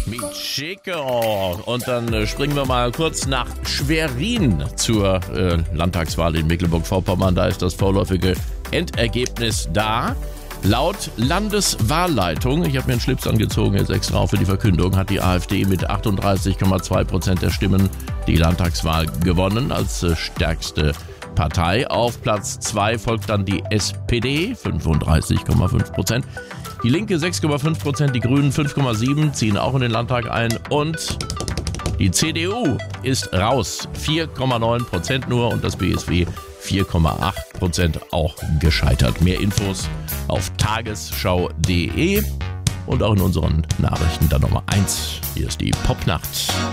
Chico. Und dann springen wir mal kurz nach Schwerin zur Landtagswahl in Mecklenburg-Vorpommern. Da ist das vorläufige Endergebnis da. Laut Landeswahlleitung, ich habe mir einen Schlips angezogen, jetzt extra für die Verkündung, hat die AfD mit 38,2% der Stimmen die Landtagswahl gewonnen als stärkste Partei. Auf Platz 2 folgt dann die SPD, 35,5%. Die Linke 6,5%, die Grünen 5,7%, ziehen auch in den Landtag ein. Und die CDU ist raus, 4,9% nur, und das BSW 4,8%, auch gescheitert. Mehr Infos auf tagesschau.de und auch in unseren Nachrichten dann Nummer 1. Hier ist die Popnacht.